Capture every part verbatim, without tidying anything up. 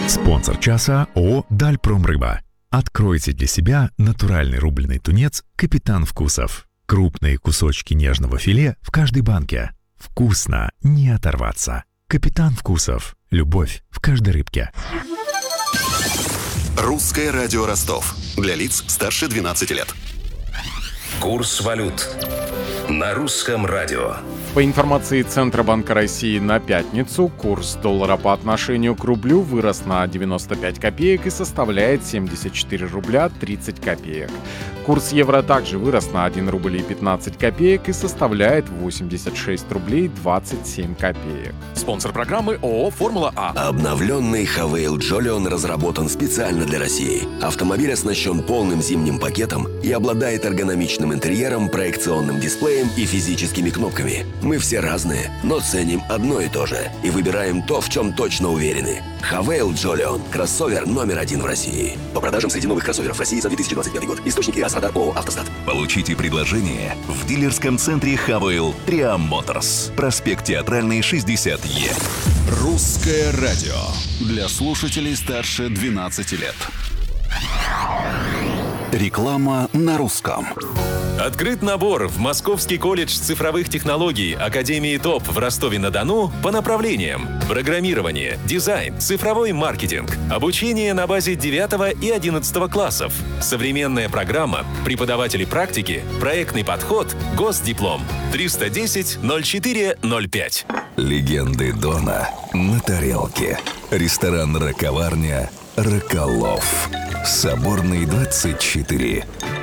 Спонсор часа ООО «Дальпромрыба». Откройте для себя натуральный рубленый тунец «Капитан Вкусов». Крупные кусочки нежного филе в каждой банке. Вкусно, не оторваться. «Капитан Вкусов». Любовь в каждой рыбке. Русское радио Ростов. Для лиц старше двенадцати лет. Курс валют на русском радио. По информации Центробанка России, на пятницу курс доллара по отношению к рублю вырос на девяносто пять копеек и составляет семьдесят четыре рубля тридцать копеек. Курс евро также вырос на один рубль и пятнадцать копеек и составляет восемьдесят шесть рублей двадцать семь копеек. Спонсор программы ООО «Формула А». Обновленный Хавейл Джолион разработан специально для России. Автомобиль оснащен полным зимним пакетом и обладает эргономичным интерьером, проекционным дисплеем и физическими кнопками. Мы все разные, но ценим одно и то же и выбираем то, в чем точно уверены. Хавейл Джолион – кроссовер номер один в России. По продажам среди новых кроссоверов в России за две тысячи двадцать пятый год. Источники АС-Радар ООО «Автостат». Получите предложение в дилерском центре Хавейл Триам Моторс. Проспект Театральный, шестьдесят Е. Русское радио. Для слушателей старше двенадцати лет. Реклама на русском. Открыт набор в Московский колледж цифровых технологий Академии ТОП в Ростове-на-Дону по направлениям: программирование, дизайн, цифровой маркетинг, обучение на базе девятого и одиннадцатого классов, современная программа, преподаватели практики, проектный подход, госдиплом. триста десять ноль четыре ноль пять. Легенды Дона на тарелке. Ресторан «Раковарня» «Роколов». Соборный, двадцать четыре.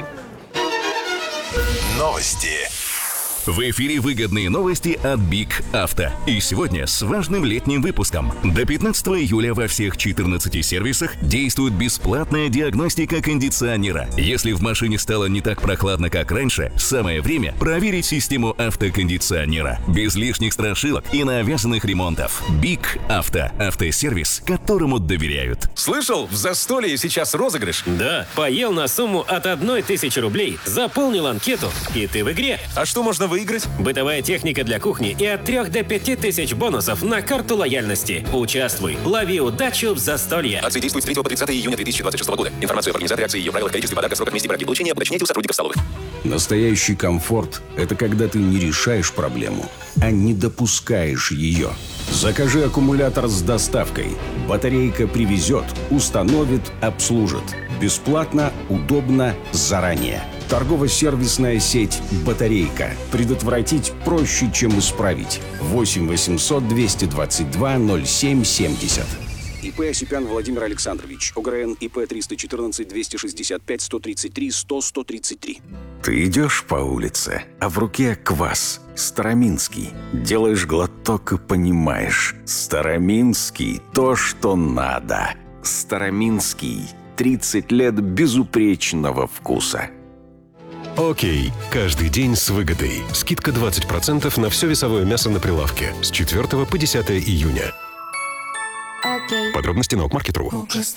Новости. В эфире выгодные новости от Биг Авто. И сегодня с важным летним выпуском. До пятнадцатого июля во всех четырнадцати сервисах действует бесплатная диагностика кондиционера. Если в машине стало не так прохладно, как раньше, самое время проверить систему автокондиционера. Без лишних страшилок и навязанных ремонтов. Биг Авто. Автосервис, которому доверяют. Слышал, в застолье сейчас розыгрыш? Да, поел на сумму от одной тысячи рублей, заполнил анкету, и ты в игре. А что можно выиграть? Бытовая техника для кухни и от трех до пяти тысяч бонусов на карту лояльности. Участвуй, лови удачу в застолье. Акция действует с третьего по тридцатое июня две тысячи двадцать шестого года. Информацию об организаторе акции, ее правилах, количестве подарков, сроках, месте и получения уточняйте у сотрудников столовых. Настоящий комфорт – это когда ты не решаешь проблему, а не допускаешь ее. Закажи аккумулятор с доставкой. Батарейка привезет, установит, обслужит. Бесплатно, удобно, заранее. Торгово-сервисная сеть «Батарейка». Предотвратить проще, чем исправить. восемь восемьсот двести двадцать два ноль семь семьдесят. ИП Осипян Владимир Александрович. ОГРН ИП триста четырнадцать двести шестьдесят пять сто тридцать три сто сто тридцать три. Ты идешь по улице, а в руке квас. Староминский. Делаешь глоток и понимаешь. Староминский – то, что надо. Староминский. тридцать лет безупречного вкуса. Окей. Каждый день с выгодой. Скидка двадцать процентов на все весовое мясо на прилавке. С четвёртого по десятое июня. Подробности на окмаркет точка ру.